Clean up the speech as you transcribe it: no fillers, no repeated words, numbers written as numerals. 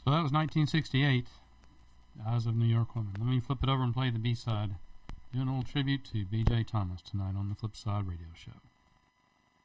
So that was 1968, Eyes of New York Woman. Let me flip it over and play the B-side. Doing a little tribute to B.J. Thomas tonight on the Flip Side Radio Show.